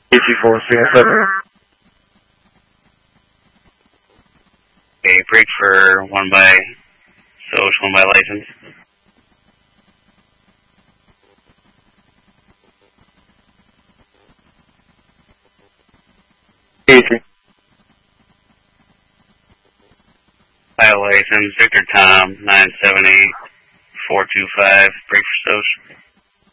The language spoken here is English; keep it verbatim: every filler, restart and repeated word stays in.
A T four C S seven. Okay, break for one by social, one by license. Easy. By license, Victor Tom, nine seven eight four two five, break for social.